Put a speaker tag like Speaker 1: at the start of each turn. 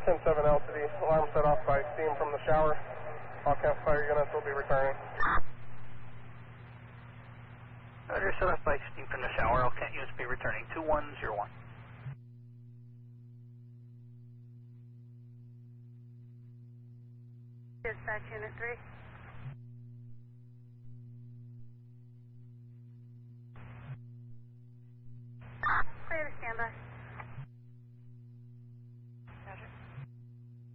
Speaker 1: 10-7 LTD, alarm set off by steam from the shower. All campfire units will be returning.
Speaker 2: Roger, set off by steam from the shower. All camp units will be returning. 2101.
Speaker 3: Dispatch Unit 3.